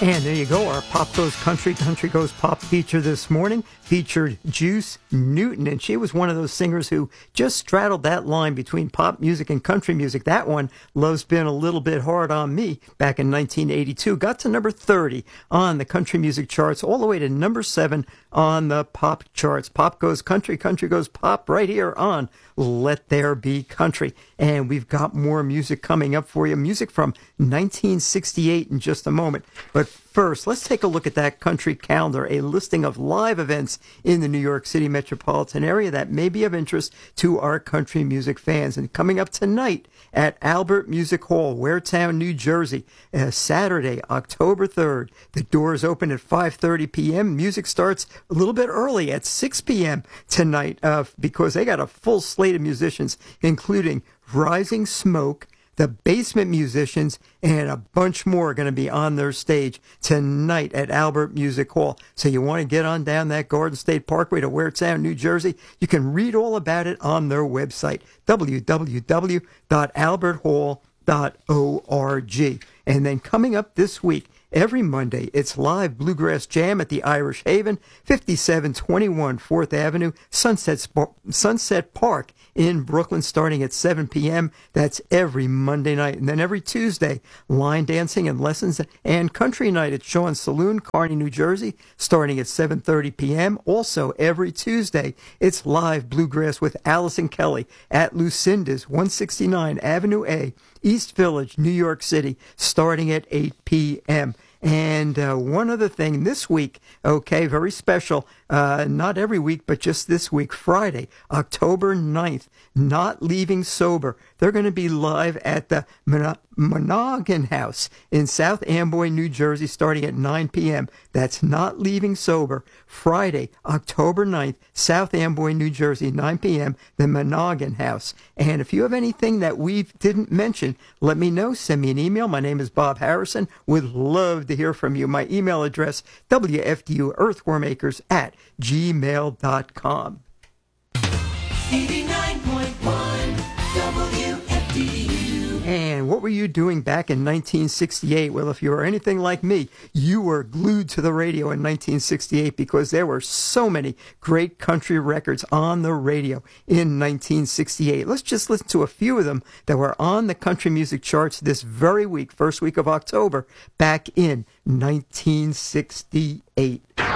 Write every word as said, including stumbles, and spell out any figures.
And there you go. Our Pop Goes Country, Country Goes Pop feature this morning featured Juice Newton. And she was one of those singers who just straddled that line between pop music and country music. That one, Love's Been a Little Bit Hard on Me, back in nineteen eighty-two. Got to number thirty on the country music charts, all the way to number seven on the pop charts. Pop Goes Country, Country Goes Pop, right here on Let There Be Country. And we've got more music coming up for you. Music from nineteen sixty-eight in just a moment. But first, let's take a look at that country calendar, a listing of live events in the New York City metropolitan area that may be of interest to our country music fans. And coming up tonight at Albert Music Hall, Waretown, New Jersey, uh, Saturday, October third. The doors open at five thirty p.m. Music starts a little bit early at six p.m. tonight uh, because they got a full slate of musicians, including Rising Smoke, the Basement Musicians, and a bunch more are going to be on their stage tonight at Albert Music Hall. So you want to get on down that Garden State Parkway to Waretown, New Jersey. You can read all about it on their website, w w w dot albert hall dot org. And then coming up this week, every Monday, it's live Bluegrass Jam at the Irish Haven, fifty-seven twenty-one fourth Avenue, Sunset, Sp- Sunset Park in Brooklyn, starting at seven p.m. That's every Monday night. And then every Tuesday, line dancing and lessons and country night at Sean's Saloon, Kearny, New Jersey, starting at seven thirty p.m. Also, every Tuesday, it's live Bluegrass with Allison Kelly at Lucinda's, one sixty-nine Avenue A, East Village, New York City, starting at eight p.m. And uh, one other thing, this week, okay, very special, uh, not every week, but just this week, Friday, October ninth, Not Leaving Sober. They're going to be live at the Mon- Monoghan House in South Amboy, New Jersey, starting at nine p.m. That's Not Leaving Sober, Friday, October ninth, South Amboy, New Jersey, nine p.m., the Monoghan House. And if you have anything that we didn't mention, let me know. Send me an email. My name is Bob Harrison. Would love to hear from you. My email address, w f d u earthworm acres at gmail dot com. eighty-nine point one W F D U. And what were you doing back in nineteen sixty-eight? Well, if you were anything like me, you were glued to the radio in nineteen sixty-eight because there were so many great country records on the radio in nineteen sixty-eight. Let's just listen to a few of them that were on the country music charts this very week, first week of October, back in nineteen sixty-eight.